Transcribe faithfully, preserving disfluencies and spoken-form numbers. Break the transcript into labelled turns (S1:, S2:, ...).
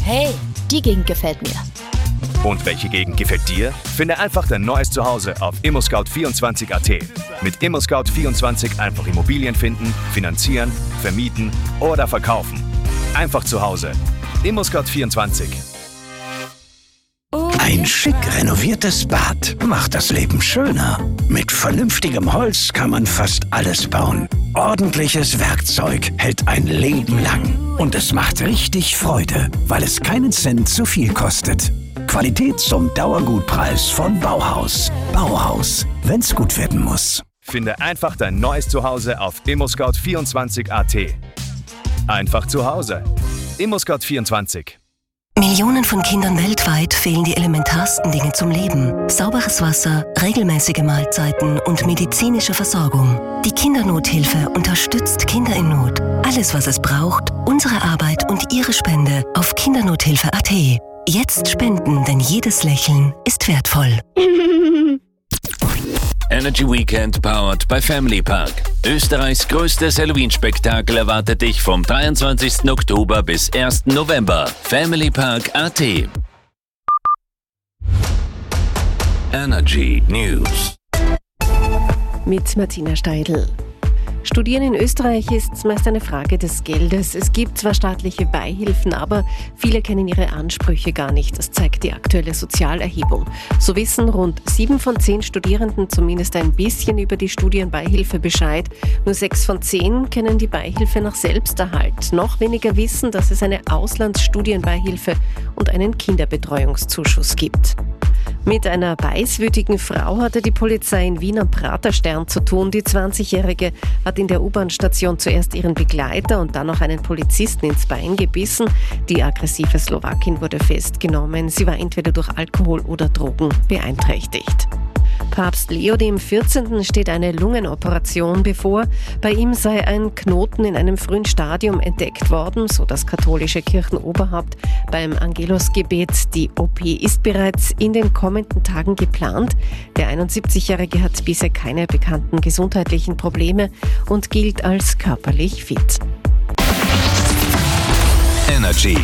S1: Hey, die Gegend gefällt mir.
S2: Und welche Gegend gefällt dir? Finde einfach dein neues Zuhause auf immoscout vierundzwanzig punkt at. Mit immoscout vierundzwanzig einfach Immobilien finden, finanzieren, vermieten oder verkaufen. Einfach zu Hause. immoscout vierundzwanzig.
S3: Ein schick renoviertes Bad macht das Leben schöner. Mit vernünftigem Holz kann man fast alles bauen. Ordentliches Werkzeug hält ein Leben lang. Und es macht richtig Freude, weil es keinen Cent zu viel kostet. Qualität zum Dauergutpreis von Bauhaus. Bauhaus, wenn's gut werden muss.
S2: Finde einfach dein neues Zuhause auf immoscout vierundzwanzig punkt at. Einfach zu Hause. immoscout vierundzwanzig.
S4: Millionen von Kindern weltweit fehlen die elementarsten Dinge zum Leben. Sauberes Wasser, regelmäßige Mahlzeiten und medizinische Versorgung. Die Kindernothilfe unterstützt Kinder in Not. Alles, was es braucht, unsere Arbeit und Ihre Spende auf kindernothilfe punkt at. Jetzt spenden, denn jedes Lächeln ist wertvoll.
S5: Energy Weekend powered by Family Park. Österreichs größtes Halloween-Spektakel erwartet dich vom dreiundzwanzigsten Oktober bis ersten November. family park punkt at. Energy News
S6: mit Martina Steidl. Studieren in Österreich ist meist eine Frage des Geldes. Es gibt zwar staatliche Beihilfen, aber viele kennen ihre Ansprüche gar nicht. Das zeigt die aktuelle Sozialerhebung. So wissen rund sieben von zehn Studierenden zumindest ein bisschen über die Studienbeihilfe Bescheid. Nur sechs von zehn kennen die Beihilfe nach Selbsterhalt. Noch weniger wissen, dass es eine Auslandsstudienbeihilfe und einen Kinderbetreuungszuschuss gibt. Mit einer weißwütigen Frau hatte die Polizei in Wien am Praterstern zu tun. Die zwanzigjährige hat in der U-Bahn-Station zuerst ihren Begleiter und dann noch einen Polizisten ins Bein gebissen. Die aggressive Slowakin wurde festgenommen. Sie war entweder durch Alkohol oder Drogen beeinträchtigt. Papst Leo der vierzehnte steht eine Lungenoperation bevor. Bei ihm sei ein Knoten in einem frühen Stadium entdeckt worden, so das katholische Kirchenoberhaupt beim Angelusgebet. Die O P ist bereits in den kommenden Tagen geplant. Der einundsiebzigjährige hat bisher keine bekannten gesundheitlichen Probleme und gilt als körperlich fit.
S5: Energy